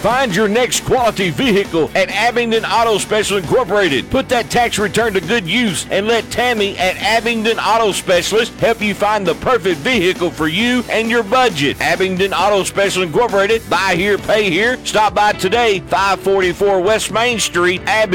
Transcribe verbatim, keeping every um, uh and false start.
Find your next quality vehicle at Abingdon Auto Special Incorporated. Put that tax return to good use and let Tammy at Abingdon Auto Specialist help you find the perfect vehicle for you and your budget. Abingdon Auto Special Incorporated. Buy here, pay here. Stop by today, five forty-four West Main Street, Abingdon.